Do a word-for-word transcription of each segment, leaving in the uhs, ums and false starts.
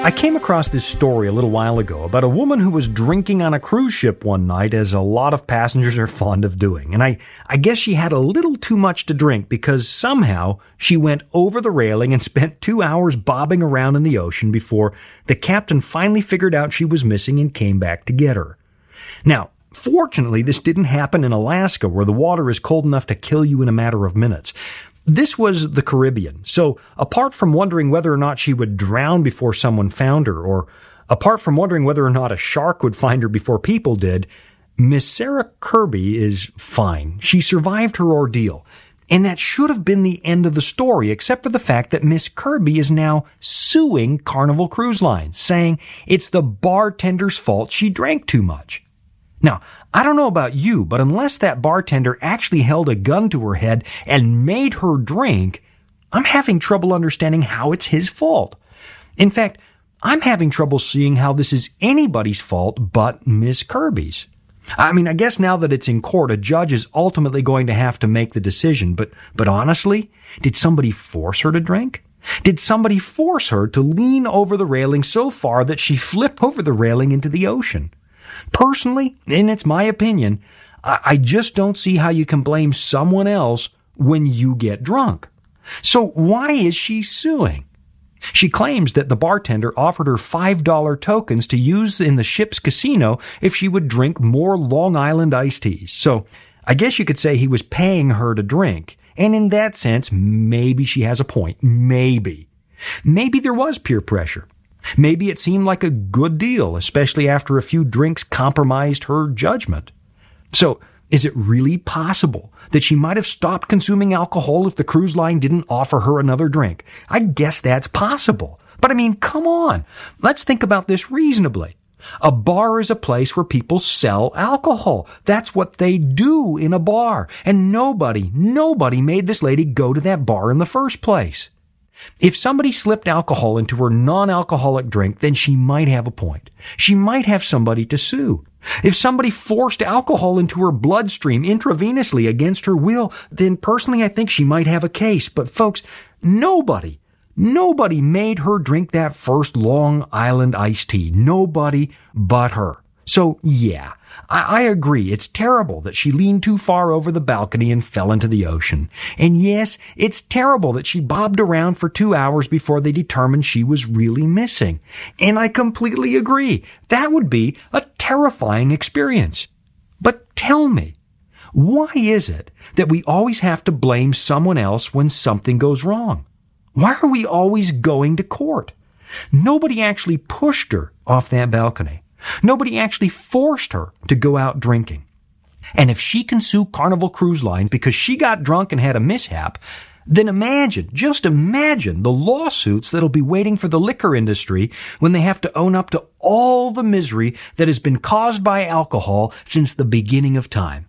I came across this story a little while ago about a woman who was drinking on a cruise ship one night, as a lot of passengers are fond of doing. And I, I guess she had a little too much to drink because somehow she went over the railing and spent two hours bobbing around in the ocean before the captain finally figured out she was missing and came back to get her. Now, fortunately, this didn't happen in Alaska, where the water is cold enough to kill you in a matter of minutes. This was the Caribbean, so apart from wondering whether or not she would drown before someone found her, or apart from wondering whether or not a shark would find her before people did, Miss Sarah Kirby is fine. She survived her ordeal. And that should have been the end of the story, except for the fact that Miss Kirby is now suing Carnival Cruise Line, saying it's the bartender's fault she drank too much. Now, I don't know about you, but unless that bartender actually held a gun to her head and made her drink, I'm having trouble understanding how it's his fault. In fact, I'm having trouble seeing how this is anybody's fault but Miss Kirby's. I mean, I guess now that it's in court, a judge is ultimately going to have to make the decision, but, but honestly, did somebody force her to drink? Did somebody force her to lean over the railing so far that she flipped over the railing into the ocean? Personally, and it's my opinion, I just don't see how you can blame someone else when you get drunk. So why is she suing? She claims that the bartender offered her five dollar tokens to use in the ship's casino if she would drink more Long Island iced teas. So I guess you could say he was paying her to drink. And in that sense, maybe she has a point. Maybe. Maybe there was peer pressure. Maybe it seemed like a good deal, especially after a few drinks compromised her judgment. So, is it really possible that she might have stopped consuming alcohol if the cruise line didn't offer her another drink? I guess that's possible. But I mean, come on. Let's think about this reasonably. A bar is a place where people sell alcohol. That's what they do in a bar. And nobody, nobody made this lady go to that bar in the first place. If somebody slipped alcohol into her non-alcoholic drink, then she might have a point. She might have somebody to sue. If somebody forced alcohol into her bloodstream intravenously against her will, then personally I think she might have a case. But folks, nobody, nobody made her drink that first Long Island iced tea. Nobody but her. So yeah, I, I agree. It's terrible that she leaned too far over the balcony and fell into the ocean. And yes, it's terrible that she bobbed around for two hours before they determined she was really missing. And I completely agree. That would be a terrifying experience. But tell me, why is it that we always have to blame someone else when something goes wrong? Why are we always going to court? Nobody actually pushed her off that balcony. Nobody actually forced her to go out drinking. And if she can sue Carnival Cruise Line because she got drunk and had a mishap, then imagine, just imagine the lawsuits that'll be waiting for the liquor industry when they have to own up to all the misery that has been caused by alcohol since the beginning of time.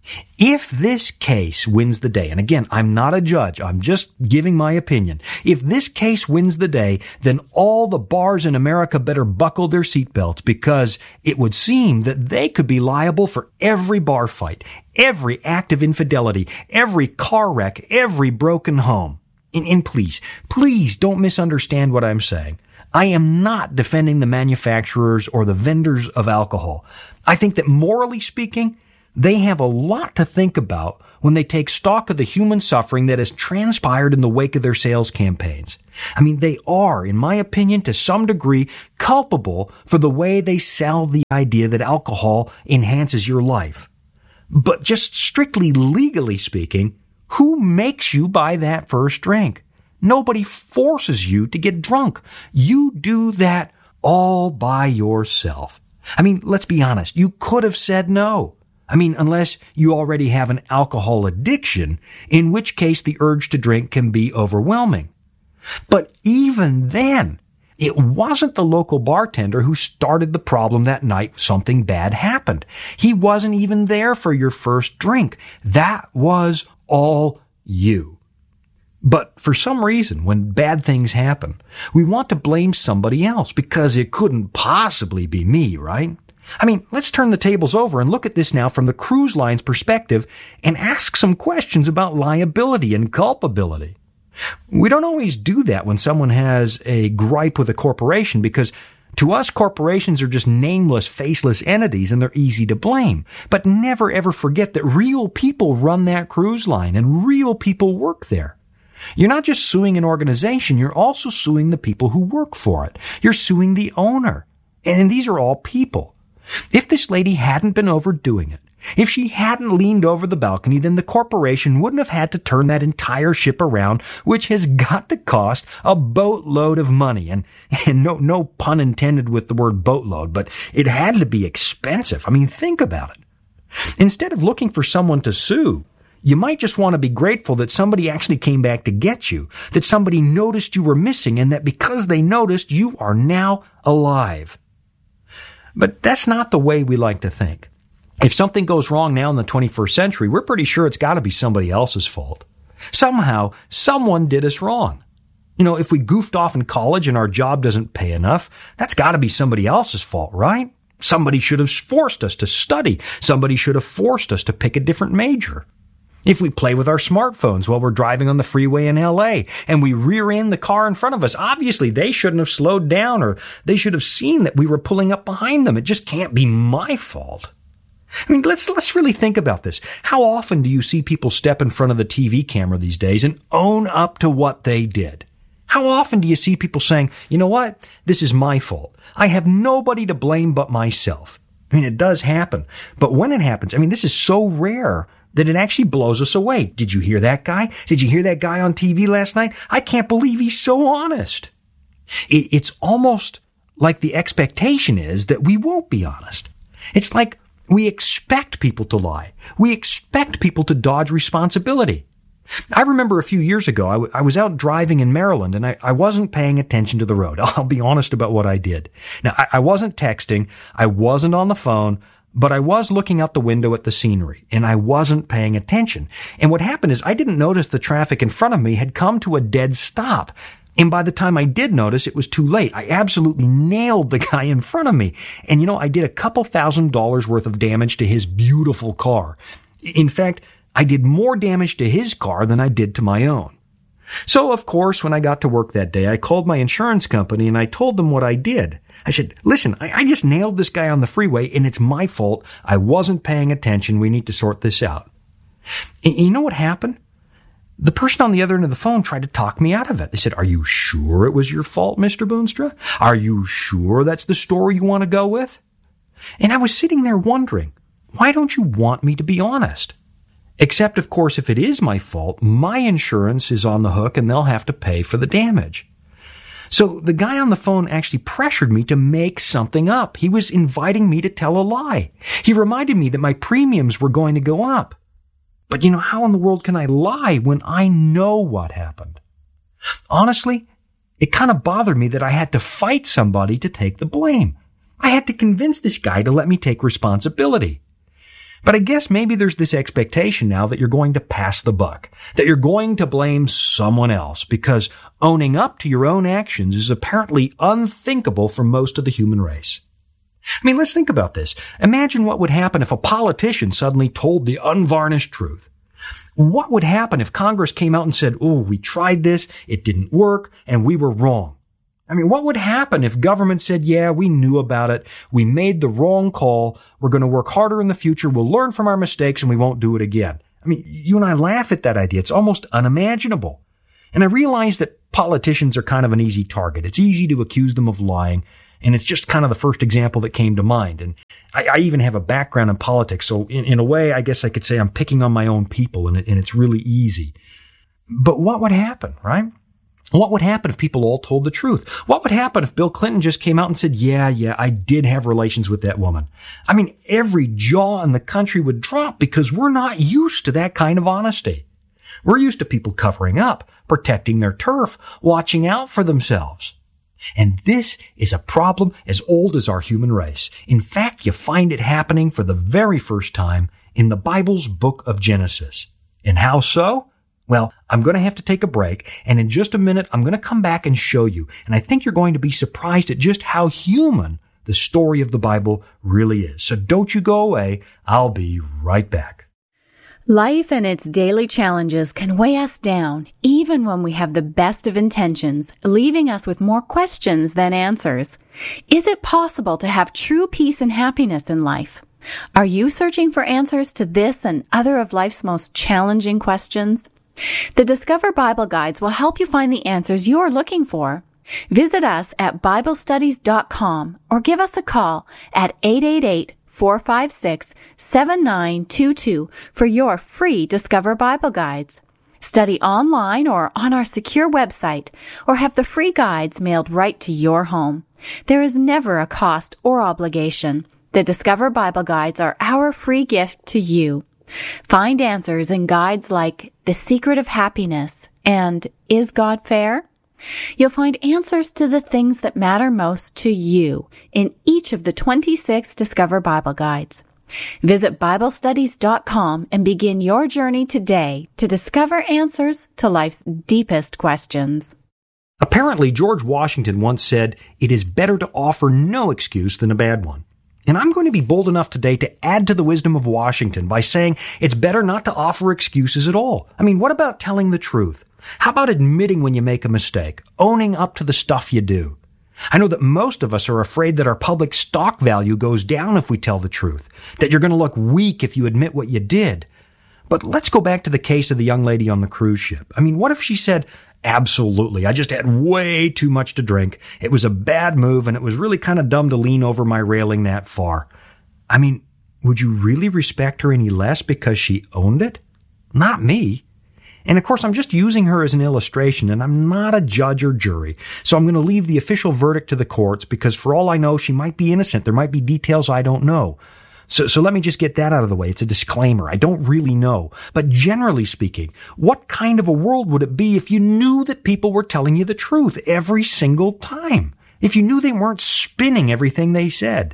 If this case wins the day, and again, I'm not a judge, I'm just giving my opinion. If this case wins the day, then all the bars in America better buckle their seatbelts, because it would seem that they could be liable for every bar fight, every act of infidelity, every car wreck, every broken home. And, and please, please don't misunderstand what I'm saying. I am not defending the manufacturers or the vendors of alcohol. I think that morally speaking, they have a lot to think about when they take stock of the human suffering that has transpired in the wake of their sales campaigns. I mean, they are, in my opinion, to some degree, culpable for the way they sell the idea that alcohol enhances your life. But just strictly legally speaking, who makes you buy that first drink? Nobody forces you to get drunk. You do that all by yourself. I mean, let's be honest. You could have said no. I mean, unless you already have an alcohol addiction, in which case the urge to drink can be overwhelming. But even then, it wasn't the local bartender who started the problem that night something bad happened. He wasn't even there for your first drink. That was all you. But for some reason, when bad things happen, we want to blame somebody else because it couldn't possibly be me, right? I mean, let's turn the tables over and look at this now from the cruise line's perspective and ask some questions about liability and culpability. We don't always do that when someone has a gripe with a corporation because to us, corporations are just nameless, faceless entities and they're easy to blame. But never ever forget that real people run that cruise line and real people work there. You're not just suing an organization, you're also suing the people who work for it. You're suing the owner. And these are all people. If this lady hadn't been overdoing it, if she hadn't leaned over the balcony, then the corporation wouldn't have had to turn that entire ship around, which has got to cost a boatload of money. And, and no, no pun intended with the word boatload, but it had to be expensive. I mean, think about it. Instead of looking for someone to sue, you might just want to be grateful that somebody actually came back to get you, that somebody noticed you were missing, and that because they noticed, you are now alive. But that's not the way we like to think. If something goes wrong now in the twenty-first century, we're pretty sure it's got to be somebody else's fault. Somehow, someone did us wrong. You know, if we goofed off in college and our job doesn't pay enough, that's got to be somebody else's fault, right? Somebody should have forced us to study. Somebody should have forced us to pick a different major. If we play with our smartphones while we're driving on the freeway in L A and we rear end the car in front of us, obviously they shouldn't have slowed down or they should have seen that we were pulling up behind them. It just can't be my fault. I mean, let's let's really think about this. How often do you see people step in front of the T V camera these days and own up to what they did? How often do you see people saying, you know what, this is my fault. I have nobody to blame but myself. I mean, it does happen. But when it happens, I mean, this is so rare that it actually blows us away. Did you hear that guy? Did you hear that guy on T V last night? I can't believe he's so honest. It, it's almost like the expectation is that we won't be honest. It's like we expect people to lie. We expect people to dodge responsibility. I remember a few years ago, I, w- I was out driving in Maryland and I, I wasn't paying attention to the road. I'll be honest about what I did. Now, I, I wasn't texting. I wasn't on the phone. But I was looking out the window at the scenery, and I wasn't paying attention. And what happened is I didn't notice the traffic in front of me had come to a dead stop. And by the time I did notice, it was too late. I absolutely nailed the guy in front of me. And you know, I did a couple thousand dollars worth of damage to his beautiful car. In fact, I did more damage to his car than I did to my own. So, of course, when I got to work that day, I called my insurance company and I told them what I did. I said, listen, I, I just nailed this guy on the freeway and it's my fault. I wasn't paying attention. We need to sort this out. And you know what happened? The person on the other end of the phone tried to talk me out of it. They said, are you sure it was your fault, Mister Boonstra? Are you sure that's the story you want to go with? And I was sitting there wondering, why don't you want me to be honest? Except, of course, if it is my fault, my insurance is on the hook and they'll have to pay for the damage. So the guy on the phone actually pressured me to make something up. He was inviting me to tell a lie. He reminded me that my premiums were going to go up. But you know, how in the world can I lie when I know what happened? Honestly, it kind of bothered me that I had to fight somebody to take the blame. I had to convince this guy to let me take responsibility. But I guess maybe there's this expectation now that you're going to pass the buck, that you're going to blame someone else, because owning up to your own actions is apparently unthinkable for most of the human race. I mean, let's think about this. Imagine what would happen if a politician suddenly told the unvarnished truth. What would happen if Congress came out and said, oh, we tried this, it didn't work, and we were wrong? I mean, what would happen if government said, yeah, we knew about it, we made the wrong call, we're going to work harder in the future, we'll learn from our mistakes, and we won't do it again? I mean, you and I laugh at that idea. It's almost unimaginable. And I realize that politicians are kind of an easy target. It's easy to accuse them of lying, and it's just kind of the first example that came to mind. And I, I even have a background in politics, so in, in a way, I guess I could say I'm picking on my own people, and, it, and it's really easy. But what would happen, right? What would happen if people all told the truth? What would happen if Bill Clinton just came out and said, yeah, yeah, I did have relations with that woman? I mean, every jaw in the country would drop because we're not used to that kind of honesty. We're used to people covering up, protecting their turf, watching out for themselves. And this is a problem as old as our human race. In fact, you find it happening for the very first time in the Bible's book of Genesis. And how so? Well, I'm going to have to take a break, and in just a minute, I'm going to come back and show you. And I think you're going to be surprised at just how human the story of the Bible really is. So don't you go away. I'll be right back. Life and its daily challenges can weigh us down, even when we have the best of intentions, leaving us with more questions than answers. Is it possible to have true peace and happiness in life? Are you searching for answers to this and other of life's most challenging questions? The Discover Bible Guides will help you find the answers you're looking for. Visit us at Bible Studies dot com or give us a call at eight eight eight, four five six, seven nine two two for your free Discover Bible Guides. Study online or on our secure website, or have the free guides mailed right to your home. There is never a cost or obligation. The Discover Bible Guides are our free gift to you. Find answers in guides like The Secret of Happiness and Is God Fair? You'll find answers to the things that matter most to you in each of the twenty-six Discover Bible Guides. Visit Bible Studies dot com and begin your journey today to discover answers to life's deepest questions. Apparently, George Washington once said, "It is better to offer no excuse than a bad one." And I'm going to be bold enough today to add to the wisdom of Washington by saying it's better not to offer excuses at all. I mean, what about telling the truth? How about admitting when you make a mistake, owning up to the stuff you do? I know that most of us are afraid that our public stock value goes down if we tell the truth, that you're going to look weak if you admit what you did. But let's go back to the case of the young lady on the cruise ship. I mean, what if she said, "Absolutely, I just had way too much to drink. It was a bad move, and it was really kind of dumb to lean over my railing that far." I mean, would you really respect her any less because she owned it? Not me. And of course, I'm just using her as an illustration, and I'm not a judge or jury. So I'm going to leave the official verdict to the courts, because for all I know, she might be innocent. There might be details I don't know. So, so let me just get that out of the way. It's a disclaimer. I don't really know. But generally speaking, what kind of a world would it be if you knew that people were telling you the truth every single time? If you knew they weren't spinning everything they said?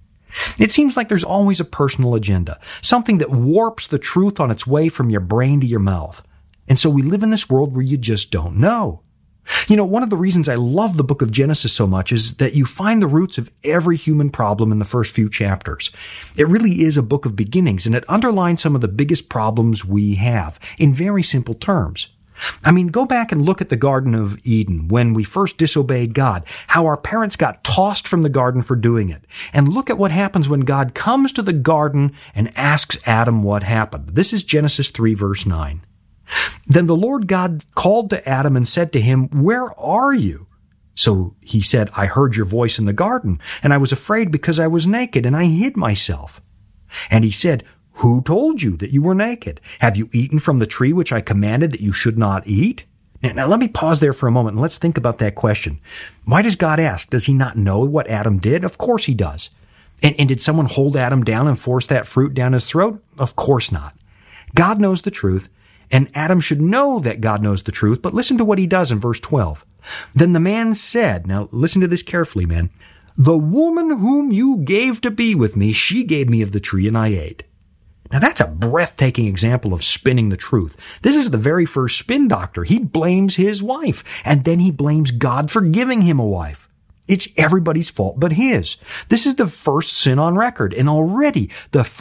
It seems like there's always a personal agenda, something that warps the truth on its way from your brain to your mouth. And so we live in this world where you just don't know. You know, one of the reasons I love the book of Genesis so much is that you find the roots of every human problem in the first few chapters. It really is a book of beginnings, and it underlines some of the biggest problems we have in very simple terms. I mean, go back and look at the Garden of Eden when we first disobeyed God, how our parents got tossed from the garden for doing it. And look at what happens when God comes to the garden and asks Adam what happened. This is Genesis three, verse nine. "Then the Lord God called to Adam and said to him, 'Where are you?' So he said, 'I heard your voice in the garden, and I was afraid because I was naked, and I hid myself.' And he said, 'Who told you that you were naked? Have you eaten from the tree which I commanded that you should not eat?'" Now, now let me pause there for a moment and let's think about that question. Why does God ask? Does he not know what Adam did? Of course he does. And, and did someone hold Adam down and force that fruit down his throat? Of course not. God knows the truth. And Adam should know that God knows the truth, but listen to what he does in verse twelve. "Then the man said," now listen to this carefully, man, "The woman whom you gave to be with me, she gave me of the tree and I ate." Now that's a breathtaking example of spinning the truth. This is the very first spin doctor. He blames his wife, and then he blames God for giving him a wife. It's everybody's fault but his. This is the first sin on record, and already the